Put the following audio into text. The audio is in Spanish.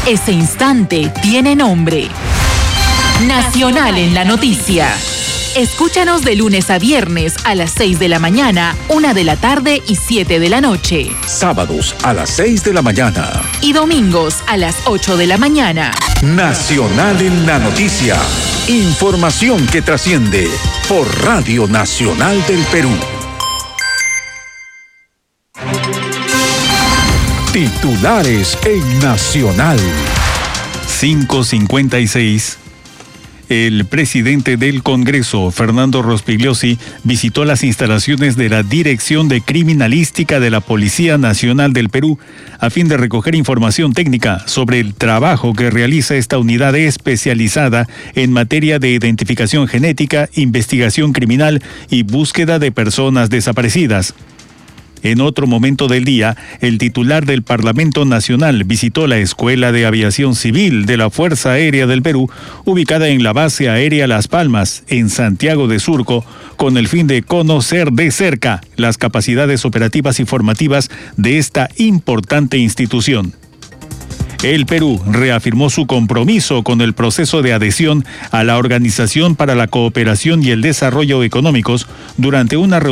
Ese instante tiene nombre. Nacional en la noticia. Escúchanos de lunes a viernes a las 6 de la mañana, 1 de la tarde y 7 de la noche. Sábados a las 6 de la mañana. Y domingos a las 8 de la mañana. Nacional en la noticia. Información que trasciende por Radio Nacional del Perú. Titulares en Nacional. 5:56. El presidente del Congreso, Fernando Rospigliosi, visitó las instalaciones de la Dirección de Criminalística de la Policía Nacional del Perú a fin de recoger información técnica sobre el trabajo que realiza esta unidad especializada en materia de identificación genética, investigación criminal y búsqueda de personas desaparecidas. En otro momento del día, el titular del Parlamento Nacional visitó la Escuela de Aviación Civil de la Fuerza Aérea del Perú, ubicada en la Base Aérea Las Palmas, en Santiago de Surco, con el fin de conocer de cerca las capacidades operativas y formativas de esta importante institución. El Perú reafirmó su compromiso con el proceso de adhesión a la Organización para la Cooperación y el Desarrollo Económicos durante una reunión